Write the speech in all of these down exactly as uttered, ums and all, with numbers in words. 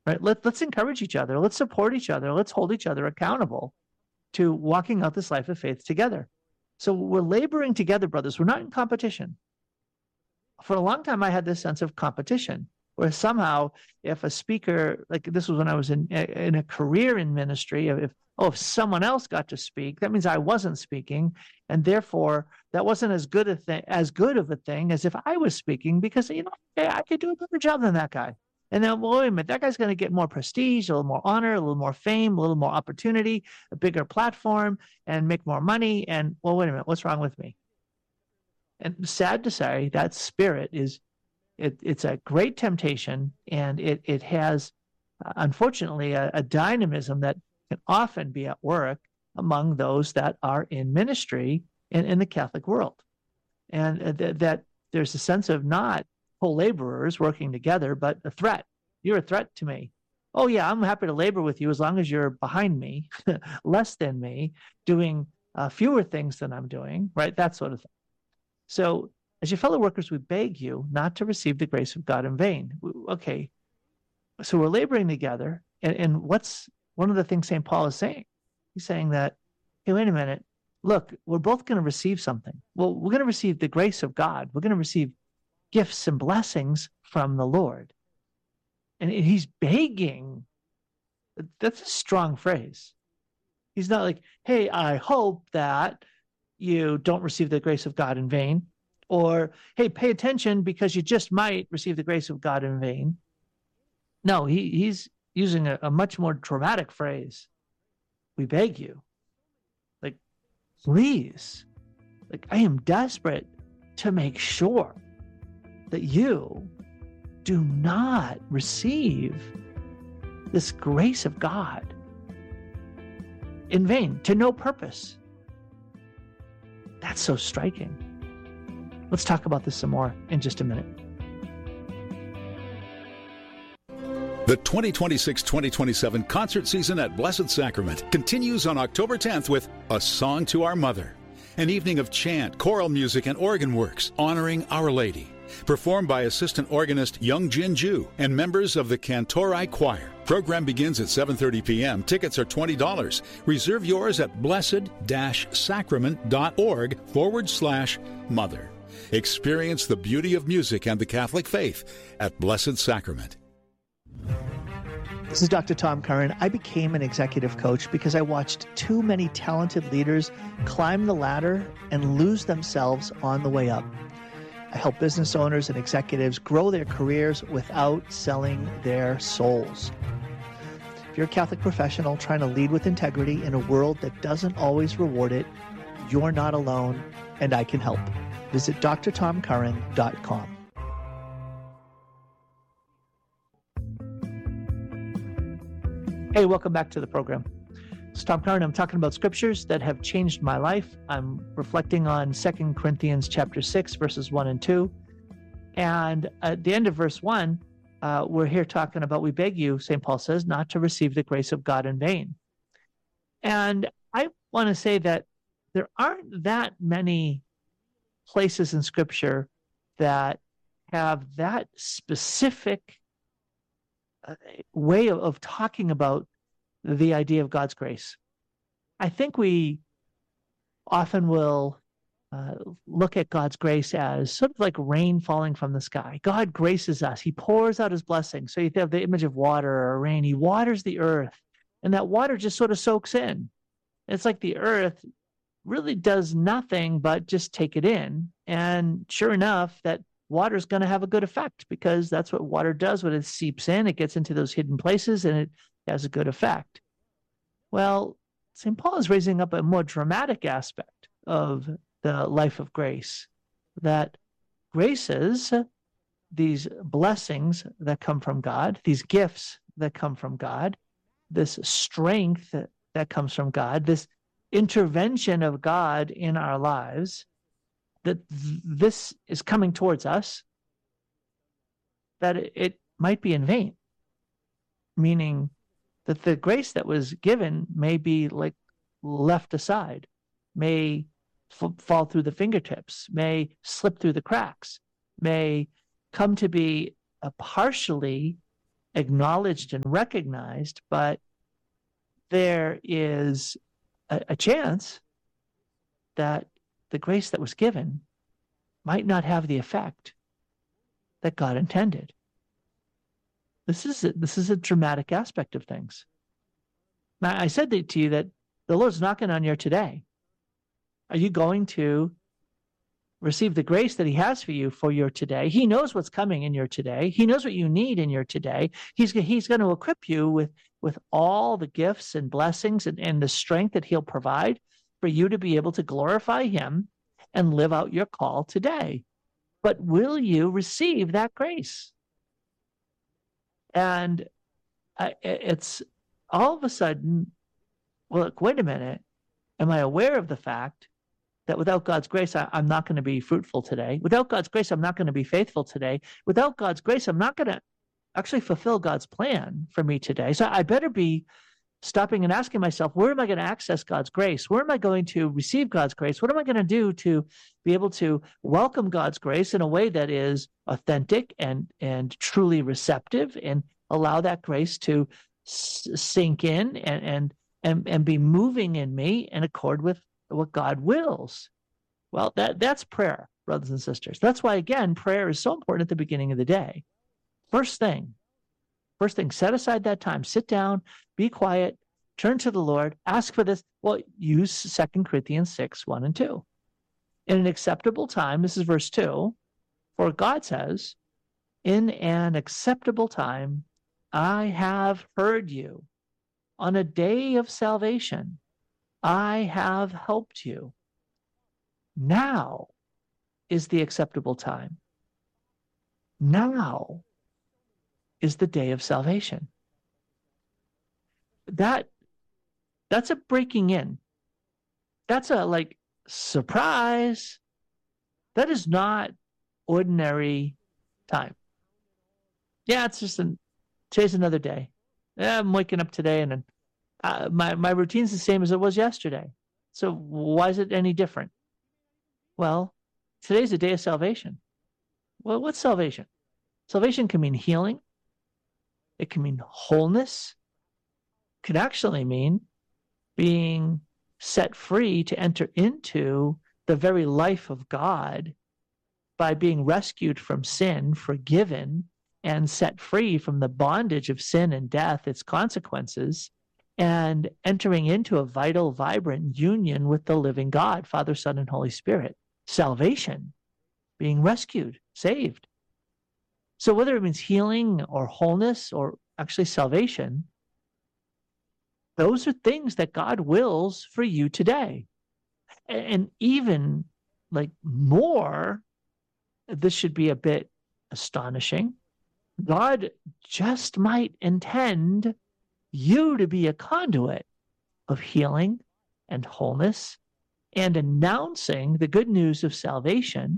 right? Let, let's encourage each other. Let's support each other. Let's hold each other accountable to walking out this life of faith together. So we're laboring together, brothers. We're not in competition. For a long time, I had this sense of competition, where somehow if a speaker, like this was when I was in in a career in ministry, if oh, if someone else got to speak, that means I wasn't speaking, and therefore that wasn't as good a thing, as good of a thing as if I was speaking, because you know I could do a better job than that guy. And then, well, wait a minute, that guy's going to get more prestige, a little more honor, a little more fame, a little more opportunity, a bigger platform, and make more money. And well, wait a minute, what's wrong with me? And sad to say, that spirit is, it, it's a great temptation, and it it has, uh, unfortunately, a, a dynamism that can often be at work among those that are in ministry in, in the Catholic world. And uh, th- that there's a sense of not co-laborers working together, but a threat. You're a threat to me. Oh, yeah, I'm happy to labor with you as long as you're behind me, less than me, doing uh, fewer things than I'm doing, right? That sort of thing. So as your fellow workers, we beg you not to receive the grace of God in vain. Okay, so we're laboring together. And, and what's one of the things Saint Paul is saying? He's saying that, hey, wait a minute. Look, we're both going to receive something. Well, we're going to receive the grace of God. We're going to receive gifts and blessings from the Lord. And he's begging. That's a strong phrase. He's not like, hey, I hope that you don't receive the grace of God in vain, or hey, pay attention because you just might receive the grace of God in vain. No, he, he's using a, a much more dramatic phrase. We beg you, like, please, like, I am desperate to make sure that you do not receive this grace of God in vain, to no purpose. That's so striking. Let's talk about this some more in just a minute. The twenty twenty-six twenty twenty-seven concert season at Blessed Sacrament continues on October tenth with A Song to Our Mother, an evening of chant, choral music, and organ works honoring Our Lady, performed by assistant organist Young Jin Ju and members of the Cantori Choir. Program begins at seven thirty p.m. Tickets are twenty dollars. Reserve yours at blessed-sacrament.org forward slash mother. Experience the beauty of music and the Catholic faith at Blessed Sacrament. This is Doctor Tom Curran. I became an executive coach because I watched too many talented leaders climb the ladder and lose themselves on the way up. I help business owners and executives grow their careers without selling their souls. If you're a Catholic professional trying to lead with integrity in a world that doesn't always reward it, you're not alone, and I can help. Visit d r tom curran dot com. Hey, welcome back to the program. It's Tom Curran. I'm talking about scriptures that have changed my life. I'm reflecting on Second Corinthians chapter six, verses one and two. And at the end of verse one, uh, we're here talking about, we beg you, Saint Paul says, not to receive the grace of God in vain. And I want to say that there aren't that many places in scripture that have that specific uh, way of, of talking about the idea of God's grace. I think we often will uh, look at God's grace as sort of like rain falling from the sky. God graces us. He pours out his blessing. So you have the image of water or rain. He waters the earth, and that water just sort of soaks in. It's like the earth really does nothing but just take it in. And sure enough, that water is going to have a good effect, because that's what water does when it seeps in. It gets into those hidden places and it has a good effect. Well, Saint Paul is raising up a more dramatic aspect of the life of grace, that graces, these blessings that come from God, these gifts that come from God, this strength that comes from God, this intervention of God in our lives, that th- this is coming towards us, that it, it might be in vain, meaning that the grace that was given may be like left aside, may f- fall through the fingertips, may slip through the cracks, may come to be a partially acknowledged and recognized, but there is a, a chance that the grace that was given might not have the effect that God intended. This is a, this is a dramatic aspect of things. Now, I said to you that the Lord's knocking on your today. Are you going to receive the grace that he has for you for your today? He knows what's coming in your today. He knows what you need in your today. He's, he's going to equip you with, with all the gifts and blessings and, and the strength that he'll provide for you to be able to glorify him and live out your call today. But will you receive that grace? And I, it's all of a sudden, well, look, wait a minute. Am I aware of the fact that without God's grace, I, I'm not going to be fruitful today? Without God's grace, I'm not going to be faithful today. Without God's grace, I'm not going to actually fulfill God's plan for me today. So I better be stopping and asking myself, where am I going to access God's grace? Where am I going to receive God's grace? What am I going to do to be able to welcome God's grace in a way that is authentic and, and truly receptive, and allow that grace to s- sink in and, and, and, and be moving in me in accord with what God wills? Well, that, that's prayer, brothers and sisters. That's why, again, prayer is so important at the beginning of the day. First thing, First thing, set aside that time, sit down, be quiet, turn to the Lord, ask for this. Well, use Second Corinthians six, one and two. In an acceptable time, this is verse two, for God says, in an acceptable time, I have heard you. On a day of salvation, I have helped you. Now is the acceptable time. Now is the day of salvation. That that's a breaking in. That's a like surprise. That is not ordinary time. Yeah, it's just an today's another day. Yeah, I'm waking up today, and then uh, my my routine's the same as it was yesterday. So why is it any different? Well, today's a day of salvation. Well, what's salvation? Salvation can mean healing. It can mean wholeness. It could actually mean being set free to enter into the very life of God by being rescued from sin, forgiven, and set free from the bondage of sin and death, its consequences, and entering into a vital, vibrant union with the living God, Father, Son, and Holy Spirit. Salvation, being rescued, saved. So whether it means healing or wholeness or actually salvation, those are things that God wills for you today. And even like more, this should be a bit astonishing. God just might intend you to be a conduit of healing and wholeness and announcing the good news of salvation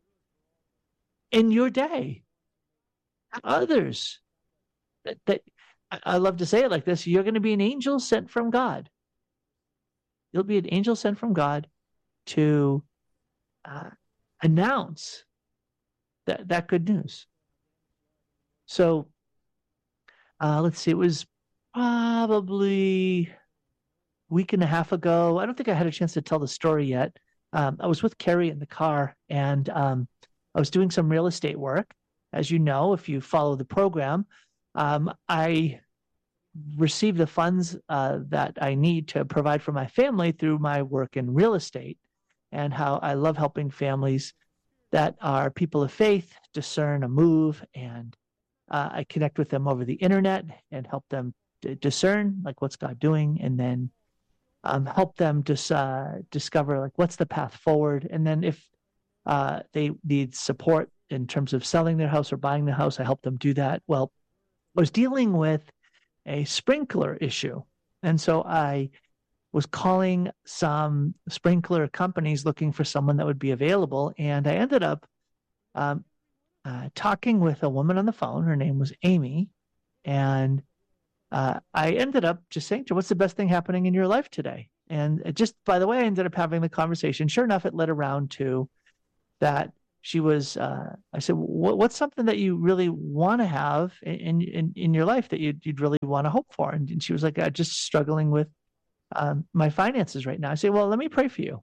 in your day. Others that, that I love to say it like this: you're going to be an angel sent from God. You'll be an angel sent from God to uh, announce that that good news. So uh, let's see, it was probably a week and a half ago. I don't think I had a chance to tell the story yet. Um, I was with Carrie in the car, and um, I was doing some real estate work. As you know, if you follow the program, um, I receive the funds uh, that I need to provide for my family through my work in real estate, and how I love helping families that are people of faith discern a move, and uh, I connect with them over the internet and help them d- discern like what's God doing, and then um, help them dis- uh, discover like what's the path forward, and then if uh, they need support in terms of selling their house or buying the house, I help them do that. Well, I was dealing with a sprinkler issue. And so I was calling some sprinkler companies looking for someone that would be available. And I ended up um, uh, talking with a woman on the phone. Her name was Amy. And uh, I ended up just saying to her, what's the best thing happening in your life today? And it just, by the way, I ended up having the conversation. Sure enough, it led around to that she was, uh, I said, what, what's something that you really want to have in, in, in your life that you'd, you'd really want to hope for? And, and she was like, I'm just struggling with um, my finances right now. I say, well, let me pray for you.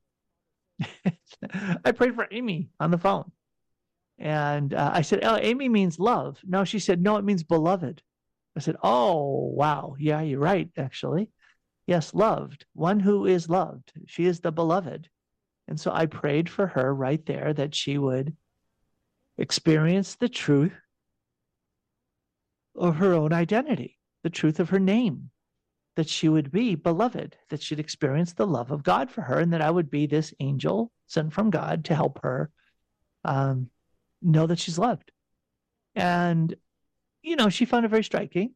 I prayed for Amy on the phone. And uh, I said, oh, Amy means love. No, she said, no, it means beloved. I said, oh, wow. Yeah, you're right, actually. Yes, loved, one who is loved. She is the beloved. And so I prayed for her right there that she would experience the truth of her own identity, the truth of her name, that she would be beloved, that she'd experience the love of God for her, and that I would be this angel sent from God to help her um, know that she's loved. And, you know, she found it very striking.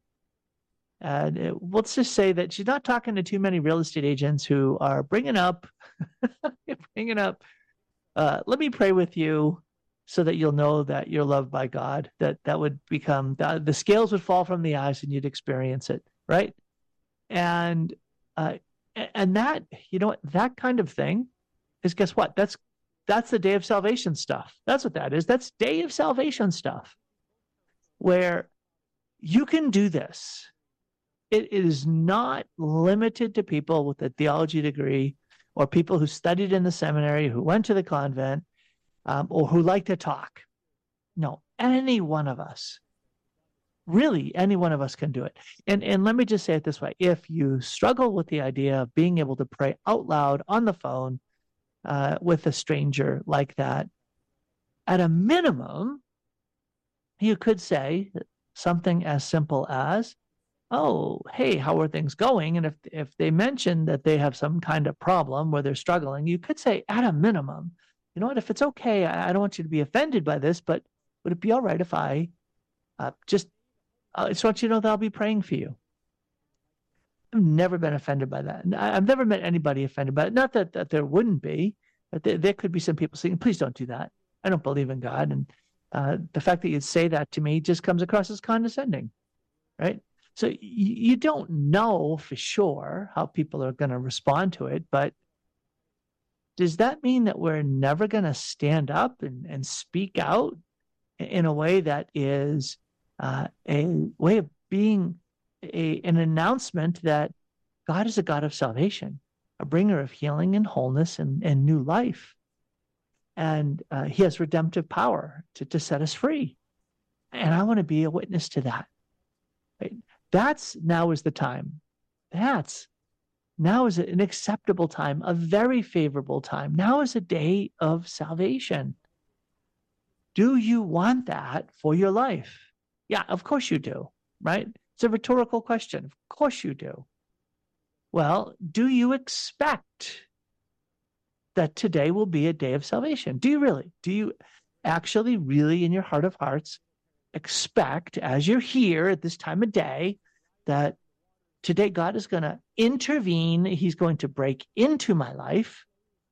And it, let's just say that she's not talking to too many real estate agents who are bringing up, bringing up, uh, let me pray with you so that you'll know that you're loved by God, that that would become, the, the scales would fall from the eyes and you'd experience it, right? And, uh, and that, you know what, that kind of thing is, guess what? That's, that's the day of salvation stuff. That's what that is. That's day of salvation stuff, where you can do this. It is not limited to people with a theology degree or people who studied in the seminary, who went to the convent, um, or who like to talk. No, any one of us, really any one of us can do it. And, and let me just say it this way. If you struggle with the idea of being able to pray out loud on the phone uh, with a stranger like that, at a minimum, you could say something as simple as, oh, hey, how are things going? And if if they mention that they have some kind of problem where they're struggling, you could say, at a minimum, you know what, if it's okay, I, I don't want you to be offended by this, but would it be all right if I uh, just, I just want you to know that I'll be praying for you? I've never been offended by that. I've never met anybody offended by it. Not that, that there wouldn't be, but there, there could be some people saying, please don't do that. I don't believe in God. And uh, the fact that you'd say that to me just comes across as condescending, right? So you don't know for sure how people are going to respond to it, but does that mean that we're never going to stand up and, and speak out in a way that is uh, a way of being a, an announcement that God is a God of salvation, a bringer of healing and wholeness and, and new life. And uh, he has redemptive power to, to set us free. And I want to be a witness to that. Right? That's now is the time. That's now is an acceptable time, a very favorable time. Now is a day of salvation. Do you want that for your life? Yeah, of course you do, right? It's a rhetorical question. Of course you do. Well, do you expect that today will be a day of salvation? Do you really? Do you actually really in your heart of hearts expect, as you're here at this time of day, that today God is going to intervene, he's going to break into my life,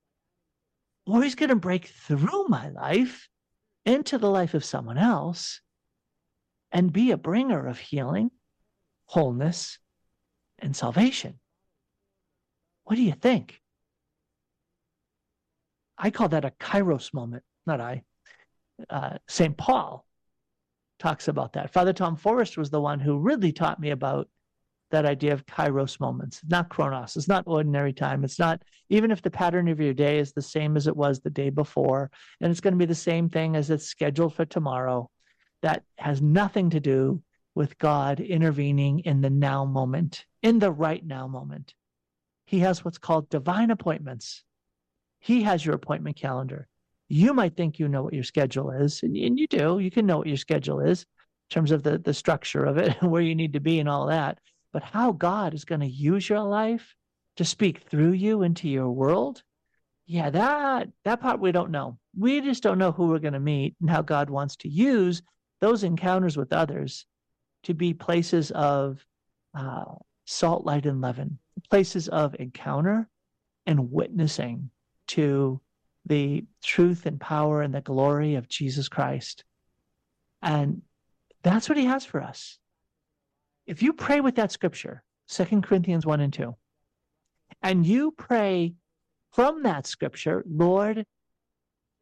or he's going to break through my life into the life of someone else and be a bringer of healing, wholeness, and salvation? What do you think? I call that a kairos moment, not I. Uh, Saint Paul talks about that. Father Tom Forrest was the one who really taught me about that idea of kairos moments, not chronos. It's not ordinary time. It's not, even if the pattern of your day is the same as it was the day before, and it's going to be the same thing as it's scheduled for tomorrow, that has nothing to do with God intervening in the now moment, in the right now moment. He has what's called divine appointments. He has your appointment calendar. You might think you know what your schedule is, and, and you do. You can know what your schedule is in terms of the, the structure of it, where you need to be and all that. But how God is going to use your life to speak through you into your world, yeah, that, that part we don't know. We just don't know who we're going to meet and how God wants to use those encounters with others to be places of uh, salt, light, and leaven, places of encounter and witnessing to the truth and power and the glory of Jesus Christ. And that's what he has for us. If you pray with that scripture, Second Corinthians one and two, and you pray from that scripture, Lord,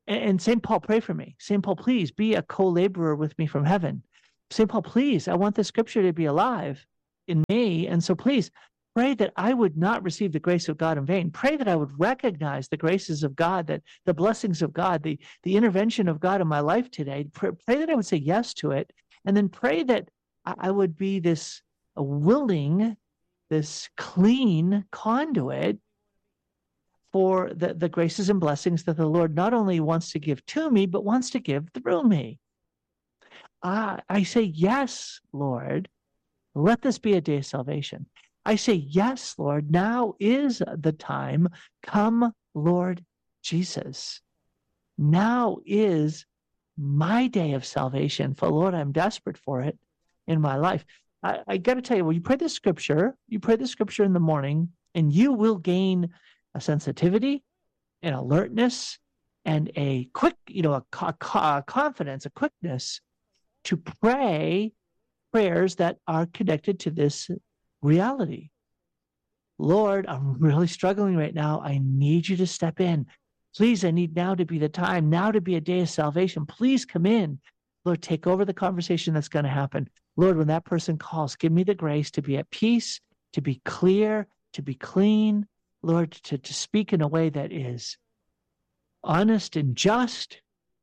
And, and Saint Paul, pray for me. Saint Paul, please be a co-laborer with me from heaven. Saint Paul, please, I want the scripture to be alive in me. And so please pray that I would not receive the grace of God in vain. Pray that I would recognize the graces of God, that the blessings of God, the, the intervention of God in my life today. Pray, pray that I would say yes to it. And then pray that I, I would be this willing, this clean conduit for the, the graces and blessings that the Lord not only wants to give to me, but wants to give through me. Uh, I say, yes, Lord, let this be a day of salvation. I say, yes, Lord, now is the time. Come, Lord Jesus. Now is my day of salvation. For Lord, I'm desperate for it in my life. I, I got to tell you, when you pray the scripture, you pray the scripture in the morning, and you will gain a sensitivity, an alertness, and a quick, you know, a, a, a confidence, a quickness to pray prayers that are connected to this reality. Lord, I'm really struggling right now. I need you to step in. Please, I need now to be the time, now to be a day of salvation. Please come in. Lord, take over the conversation that's going to happen. Lord, when that person calls, give me the grace to be at peace, to be clear, to be clean. Lord, to, to speak in a way that is honest and just.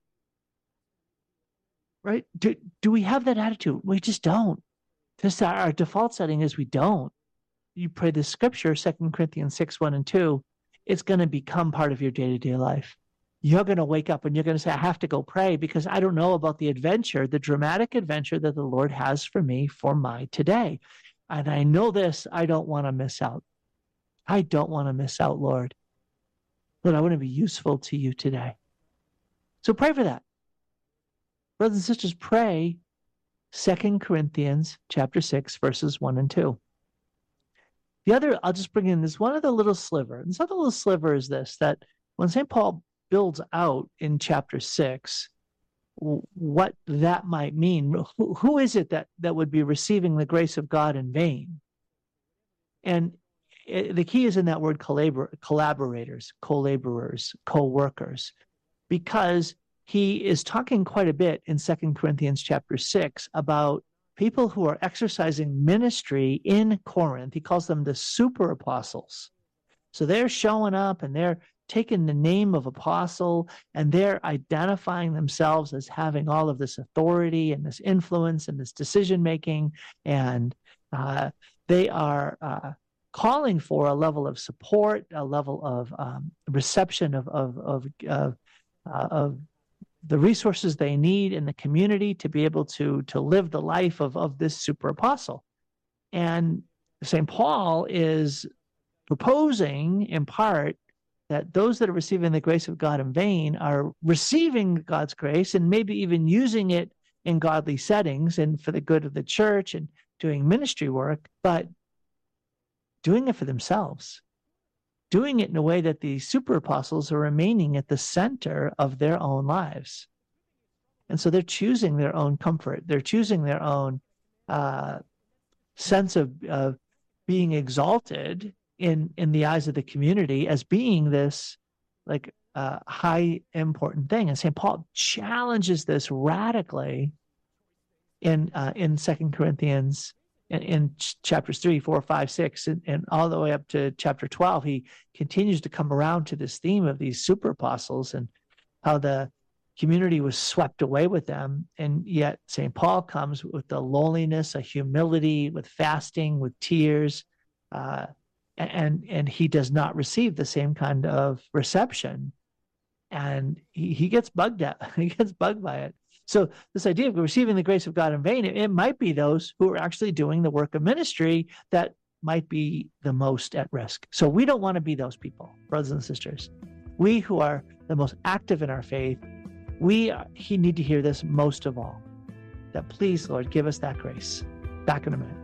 Right? Do, do we have that attitude? We just don't. Just our, our default setting is we don't. You pray the scripture, Second Corinthians six, one and two, it's going to become part of your day-to-day life. You're going to wake up and you're going to say, I have to go pray because I don't know about the adventure, the dramatic adventure that the Lord has for me for my today. And I know this, I don't want to miss out. I don't want to miss out, Lord. Lord, I want to be useful to you today. So pray for that. Brothers and sisters, pray Second Corinthians chapter six, verses one and two. The other, I'll just bring in this one other little sliver. And this other little sliver is this, that when Saint Paul builds out in chapter six, what that might mean, who, who is it that, that would be receiving the grace of God in vain? And it, the key is in that word collabor- collaborators, co-laborers, co-workers, because he is talking quite a bit in Second Corinthians chapter six about people who are exercising ministry in Corinth. He calls them the super apostles. So they're showing up and they're taking the name of apostle and they're identifying themselves as having all of this authority and this influence and this decision making. And uh, they are uh, calling for a level of support, a level of um, reception of, of, of, of, uh, of the resources they need in the community to be able to, to live the life of, of this super apostle. And Saint Paul is proposing in part that those that are receiving the grace of God in vain are receiving God's grace and maybe even using it in godly settings and for the good of the church and doing ministry work, but doing it for themselves. Doing it in a way that the super apostles are remaining at the center of their own lives. And so they're choosing their own comfort. They're choosing their own uh, sense of, of being exalted in, in the eyes of the community as being this like uh, high important thing. And Saint Paul challenges this radically in uh, in Second Corinthians In, in chapters three, four, five, six, and, and all the way up to chapter twelve, he continues to come around to this theme of these super apostles and how the community was swept away with them. And yet Saint Paul comes with the lowliness, a humility, with fasting, with tears, uh, and, and he does not receive the same kind of reception. And he, he gets bugged at, he gets bugged by it. So this idea of receiving the grace of God in vain, it, it might be those who are actually doing the work of ministry that might be the most at risk. So we don't want to be those people, brothers and sisters. We who are the most active in our faith, we are, he need to hear this most of all, that please, Lord, give us that grace. Back in a minute.